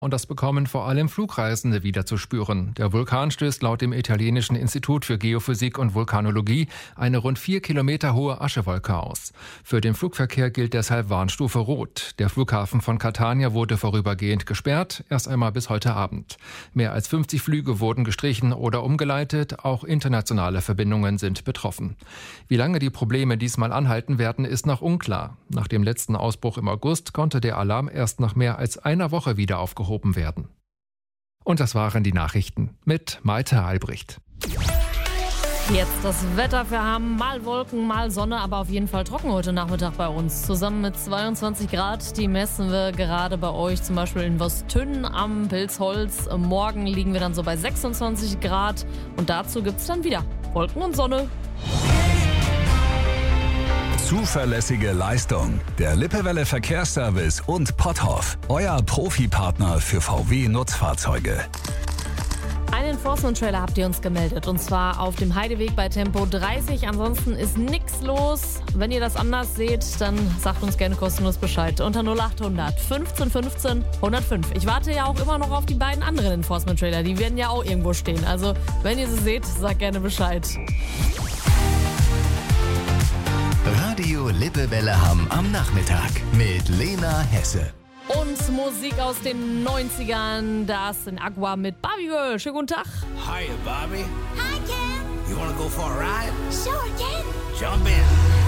Und das bekommen vor allem Flugreisende wieder zu spüren. Der Vulkan stößt laut dem italienischen Institut für Geophysik und Vulkanologie eine rund 4 Kilometer hohe Aschewolke aus. Für den Flugverkehr gilt deshalb Warnstufe Rot. Der Flughafen von Catania wurde vorübergehend gesperrt, erst einmal bis heute Abend. Mehr als 50 Flüge wurden gestrichen oder umgeleitet, auch internationale Verbindungen sind betroffen. Wie lange die Probleme diesmal anhalten werden, ist noch unklar. Nach dem letzten Ausbruch im August konnte der Alarm erst nach mehr als einer Woche wieder aufgehoben werden. Und das waren die Nachrichten mit Maite Albrecht. Jetzt das Wetter. Wir haben mal Wolken, mal Sonne, aber auf jeden Fall trocken heute Nachmittag bei uns. Zusammen mit 22 Grad, die messen wir gerade bei euch, zum Beispiel in Vostünn am Pilzholz. Morgen liegen wir dann so bei 26 Grad und dazu gibt es dann wieder Wolken und Sonne. Zuverlässige Leistung. Der Lippewelle Verkehrsservice und Potthoff, euer Profipartner für VW-Nutzfahrzeuge. Einen Enforcement-Trailer habt ihr uns gemeldet, und zwar auf dem Heideweg bei Tempo 30. Ansonsten ist nichts los. Wenn ihr das anders seht, dann sagt uns gerne kostenlos Bescheid. Unter 0800 15 15 105. Ich warte ja auch immer noch auf die beiden anderen Enforcement-Trailer. Die werden ja auch irgendwo stehen. Also, wenn ihr sie seht, sagt gerne Bescheid. Radio Lippewelle Hamm am Nachmittag mit Lena Hesse. Und Musik aus den 90ern, das sind Aqua mit Barbie Girl. Schönen guten Tag. Hiya, Bobby. Hi, Ken. You wanna go for a ride? Sure, Ken. Jump in.